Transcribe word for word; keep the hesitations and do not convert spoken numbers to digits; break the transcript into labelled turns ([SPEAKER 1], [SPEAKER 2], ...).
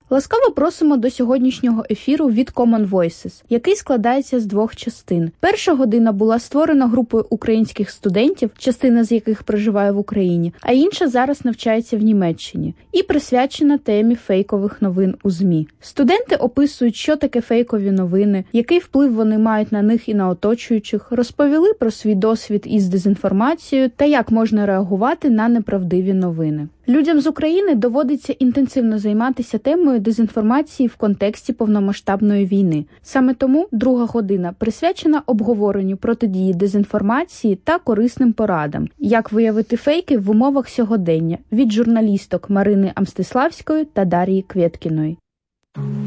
[SPEAKER 1] Ласкаво просимо до сьогоднішнього ефіру від Common Voices, який складається з двох частин. Перша година була створена групою українських студентів, частина з яких проживає в Україні, а інша зараз навчається в Німеччині, і присвячена темі фейкових новин у ЗМІ. Студенти описують, що таке фейкові новини, який вплив вони мають на них і на оточуючих, розповіли про свій досвід із дезінформацією та як можна реагувати на неправдиві новини. Людям з України доводиться інтенсивно займатися темою дезінформації в контексті повномасштабної війни. Саме тому друга година присвячена обговоренню протидії дезінформації та корисним порадам, як виявити фейки в умовах сьогодення від журналісток Марини Амстиславської та Дар'ї Квєткіної.